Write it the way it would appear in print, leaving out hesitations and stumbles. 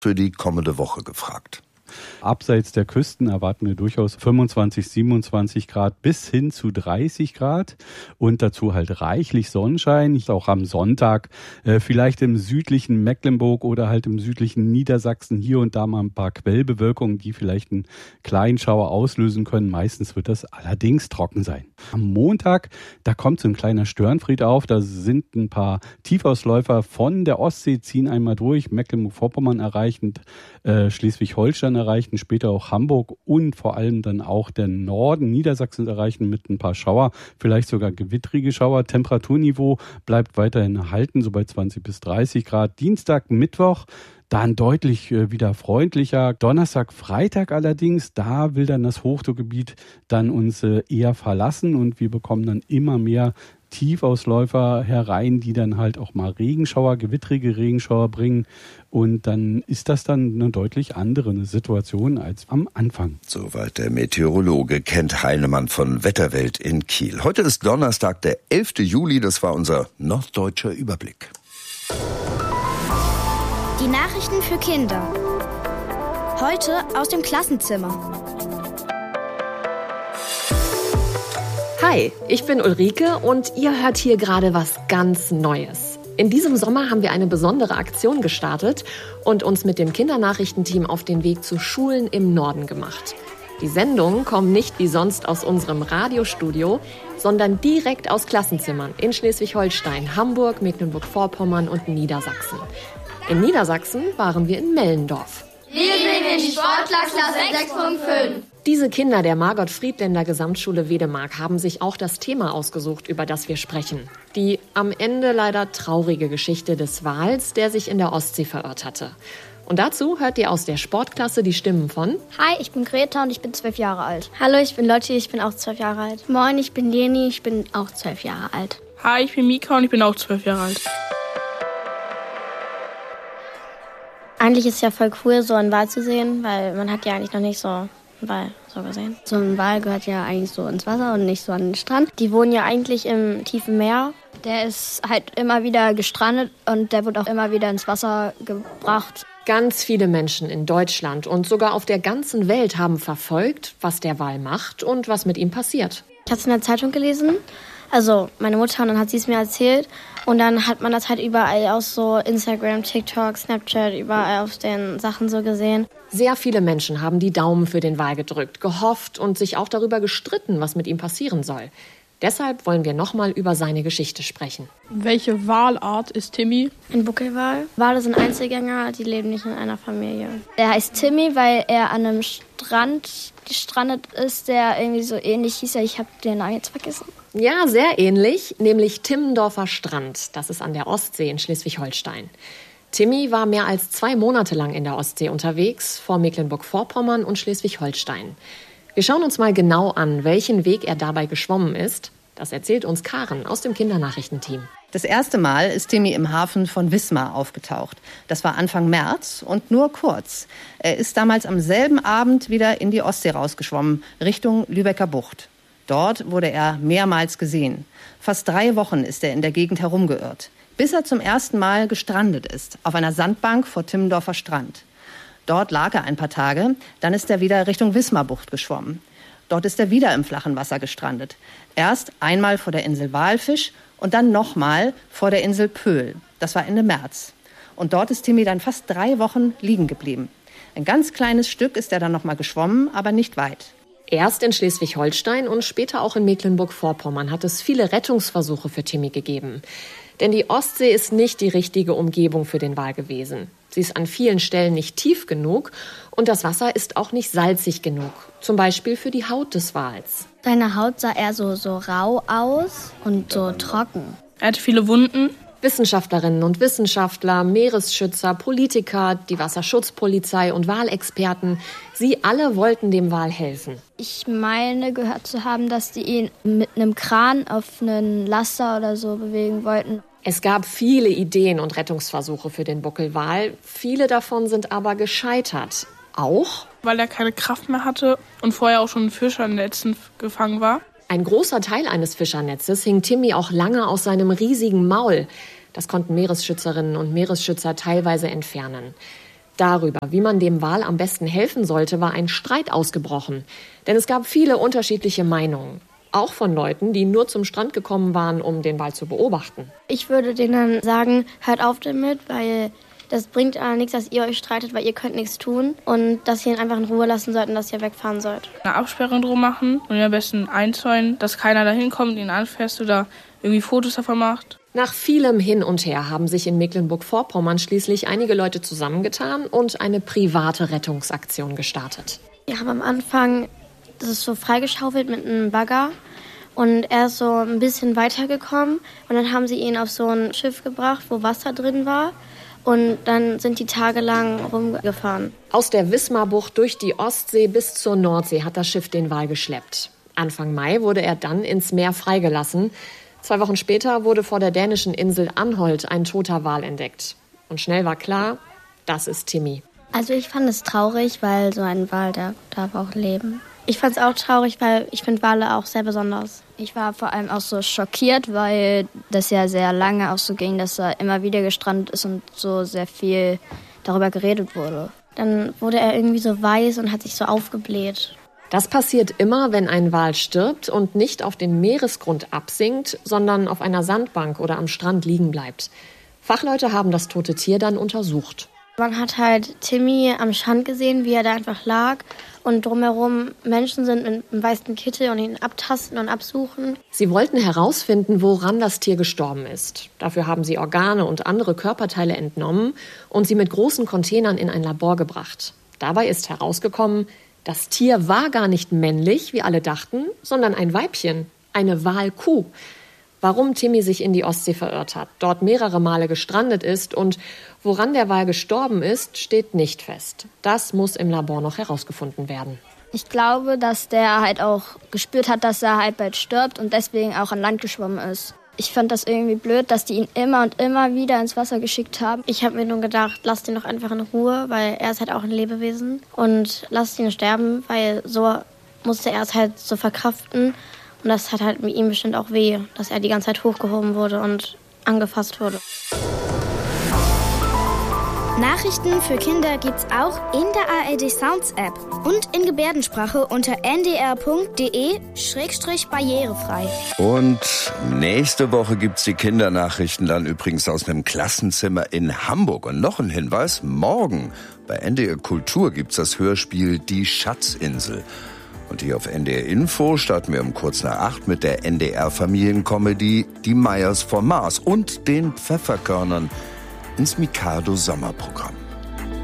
für die kommende Woche gefragt. Abseits der Küsten erwarten wir durchaus 25, 27 Grad bis hin zu 30 Grad und dazu halt reichlich Sonnenschein. Auch am Sonntag vielleicht im südlichen Mecklenburg oder halt im südlichen Niedersachsen hier und da mal ein paar Quellbewölkungen, die vielleicht einen kleinen Schauer auslösen können. Meistens wird das allerdings trocken sein. Am Montag, da kommt so ein kleiner Störenfried auf. Da sind ein paar Tiefausläufer von der Ostsee, ziehen einmal durch, Mecklenburg-Vorpommern erreichend, Schleswig-Holstein erreichen, später auch Hamburg und vor allem dann auch der Norden Niedersachsen erreichen mit ein paar Schauer, vielleicht sogar gewittrige Schauer. Temperaturniveau bleibt weiterhin erhalten, so bei 20 bis 30 Grad. Dienstag, Mittwoch, dann deutlich wieder freundlicher. Donnerstag, Freitag allerdings, da will dann das Hochdruckgebiet dann uns eher verlassen und wir bekommen dann immer mehr Tiefausläufer herein, die dann halt auch mal Regenschauer, gewittrige Regenschauer bringen. Und dann ist das dann eine deutlich andere Situation als am Anfang. Soweit der Meteorologe Kent Heinemann von Wetterwelt in Kiel. Heute ist Donnerstag, der 11. Juli. Das war unser norddeutscher Überblick. Die Nachrichten für Kinder. Heute aus dem Klassenzimmer. Hi, ich bin Ulrike und ihr hört hier gerade was ganz Neues. In diesem Sommer haben wir eine besondere Aktion gestartet und uns mit dem Kindernachrichtenteam auf den Weg zu Schulen im Norden gemacht. Die Sendungen kommen nicht wie sonst aus unserem Radiostudio, sondern direkt aus Klassenzimmern in Schleswig-Holstein, Hamburg, Mecklenburg-Vorpommern und Niedersachsen. In Niedersachsen waren wir in Mellendorf. Wir gehen in die Sportlerklasse 6.5. Diese Kinder der Margot-Friedländer Gesamtschule Wedemark haben sich auch das Thema ausgesucht, über das wir sprechen. Die am Ende leider traurige Geschichte des Wals, der sich in der Ostsee verirrt hatte. Und dazu hört ihr aus der Sportklasse die Stimmen von... Hi, ich bin Greta und ich bin 12 Jahre alt. Hallo, ich bin Lotti, ich bin auch 12 Jahre alt. Moin, ich bin Leni, ich bin auch 12 Jahre alt. Hi, ich bin Mika und ich bin auch 12 Jahre alt. Eigentlich ist es ja voll cool, so einen Wal zu sehen, weil man hat ja eigentlich noch nicht so einen Wal so gesehen. So ein Wal gehört ja eigentlich so ins Wasser und nicht so an den Strand. Die wohnen ja eigentlich im tiefen Meer. Der ist halt immer wieder gestrandet und der wird auch immer wieder ins Wasser gebracht. Ganz viele Menschen in Deutschland und sogar auf der ganzen Welt haben verfolgt, was der Wal macht und was mit ihm passiert. Ich habe es in der Zeitung gelesen. Also meine Mutter, und dann hat sie es mir erzählt. Und dann hat man das halt überall auf so Instagram, TikTok, Snapchat, überall auf den Sachen so gesehen. Sehr viele Menschen haben die Daumen für den Wal gedrückt, gehofft und sich auch darüber gestritten, was mit ihm passieren soll. Deshalb wollen wir nochmal über seine Geschichte sprechen. Welche Walart ist Timmy? Ein Buckelwal. Wale sind Einzelgänger, die leben nicht in einer Familie. Er heißt Timmy, weil er an einem Strand gestrandet ist, der irgendwie so ähnlich hieß. Ich habe den Namen jetzt vergessen. Ja, sehr ähnlich, nämlich Timmendorfer Strand. Das ist an der Ostsee in Schleswig-Holstein. Timmy war mehr als 2 Monate lang in der Ostsee unterwegs, vor Mecklenburg-Vorpommern und Schleswig-Holstein. Wir schauen uns mal genau an, welchen Weg er dabei geschwommen ist. Das erzählt uns Karen aus dem Kindernachrichtenteam. Das erste Mal ist Timmy im Hafen von Wismar aufgetaucht. Das war Anfang März und nur kurz. Er ist damals am selben Abend wieder in die Ostsee rausgeschwommen, Richtung Lübecker Bucht. Dort wurde er mehrmals gesehen. Fast 3 Wochen ist er in der Gegend herumgeirrt, bis er zum ersten Mal gestrandet ist, auf einer Sandbank vor Timmendorfer Strand. Dort lag er ein paar Tage, dann ist er wieder Richtung Wismarbucht geschwommen. Dort ist er wieder im flachen Wasser gestrandet. Erst einmal vor der Insel Walfisch und dann nochmal vor der Insel Pöhl. Das war Ende März. Und dort ist Timmy dann fast 3 Wochen liegen geblieben. Ein ganz kleines Stück ist er dann nochmal geschwommen, aber nicht weit. Erst in Schleswig-Holstein und später auch in Mecklenburg-Vorpommern hat es viele Rettungsversuche für Timmy gegeben. Denn die Ostsee ist nicht die richtige Umgebung für den Wal gewesen. Sie ist an vielen Stellen nicht tief genug und das Wasser ist auch nicht salzig genug. Zum Beispiel für die Haut des Wals. Seine Haut sah eher so rau aus und so trocken. Er hatte viele Wunden. Wissenschaftlerinnen und Wissenschaftler, Meeresschützer, Politiker, die Wasserschutzpolizei und Walexperten, sie alle wollten dem Wal helfen. Ich meine, gehört zu haben, dass die ihn mit einem Kran auf einen Laster oder so bewegen wollten. Es gab viele Ideen und Rettungsversuche für den Buckelwal. Viele davon sind aber gescheitert. Auch, weil er keine Kraft mehr hatte und vorher auch schon in Fischernetzen gefangen war. Ein großer Teil eines Fischernetzes hing Timmy auch lange aus seinem riesigen Maul. Das konnten Meeresschützerinnen und Meeresschützer teilweise entfernen. Darüber, wie man dem Wal am besten helfen sollte, war ein Streit ausgebrochen. Denn es gab viele unterschiedliche Meinungen. Auch von Leuten, die nur zum Strand gekommen waren, um den Wal zu beobachten. Ich würde denen dann sagen, hört auf damit, weil das bringt nichts, dass ihr euch streitet, weil ihr könnt nichts tun. Und dass ihr ihn einfach in Ruhe lassen sollt und dass ihr wegfahren sollt. Eine Absperrung drum machen und ihn am besten einzäunen, dass keiner da hinkommt, ihn anfasst oder irgendwie Fotos davon macht. Nach vielem Hin und Her haben sich in Mecklenburg-Vorpommern schließlich einige Leute zusammengetan und eine private Rettungsaktion gestartet. Wir haben am Anfang das ist so freigeschaufelt mit einem Bagger und er ist so ein bisschen weitergekommen und dann haben sie ihn auf so ein Schiff gebracht, wo Wasser drin war und dann sind die tagelang rumgefahren. Aus der Wismarbucht durch die Ostsee bis zur Nordsee hat das Schiff den Wal geschleppt. Anfang Mai wurde er dann ins Meer freigelassen. 2 Wochen später wurde vor der dänischen Insel Anholt ein toter Wal entdeckt. Und schnell war klar, das ist Timmy. Also ich fand es traurig, weil so ein Wal, der darf auch leben. Ich fand es auch traurig, weil ich finde Wale auch sehr besonders. Ich war vor allem auch so schockiert, weil das ja sehr lange auch so ging, dass er immer wieder gestrandet ist und so sehr viel darüber geredet wurde. Dann wurde er irgendwie so weiß und hat sich so aufgebläht. Das passiert immer, wenn ein Wal stirbt und nicht auf den Meeresgrund absinkt, sondern auf einer Sandbank oder am Strand liegen bleibt. Fachleute haben das tote Tier dann untersucht. Man hat halt Timmy am Strand gesehen, wie er da einfach lag. Und drumherum Menschen sind mit einem weißen Kittel und ihn abtasten und absuchen. Sie wollten herausfinden, woran das Tier gestorben ist. Dafür haben sie Organe und andere Körperteile entnommen und sie mit großen Containern in ein Labor gebracht. Dabei ist herausgekommen, das Tier war gar nicht männlich, wie alle dachten, sondern ein Weibchen, eine Walkuh. Warum Timmy sich in die Ostsee verirrt hat, dort mehrere Male gestrandet ist und woran der Wal gestorben ist, steht nicht fest. Das muss im Labor noch herausgefunden werden. Ich glaube, dass der halt auch gespürt hat, dass er halt bald stirbt und deswegen auch an Land geschwommen ist. Ich fand das irgendwie blöd, dass die ihn immer und immer wieder ins Wasser geschickt haben. Ich habe mir nur gedacht, lasst ihn doch einfach in Ruhe, weil er ist halt auch ein Lebewesen. Und lasst ihn sterben, weil so musste er es halt so verkraften. Und das hat halt mit ihm bestimmt auch weh, dass er die ganze Zeit hochgehoben wurde und angefasst wurde. Nachrichten für Kinder gibt's auch in der ARD Sounds App und in Gebärdensprache unter ndr.de/barrierefrei. Und nächste Woche gibt's die Kindernachrichten dann übrigens aus einem Klassenzimmer in Hamburg. Und noch ein Hinweis, morgen bei NDR Kultur gibt's das Hörspiel Die Schatzinsel. Und hier auf NDR Info starten wir um kurz nach 8 mit der NDR-Familiencomedy Die Meyers vom Mars und den Pfefferkörnern ins Mikado-Sommerprogramm.